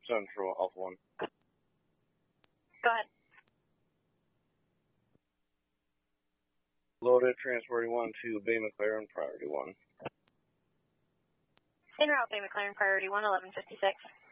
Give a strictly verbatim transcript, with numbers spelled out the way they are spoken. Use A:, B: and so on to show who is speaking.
A: Central, Alpha one.
B: Go ahead.
A: Loaded, transporting one to Bay McLaren, priority one.
B: En route, Bay McLaren, priority one, eleven fifty-six.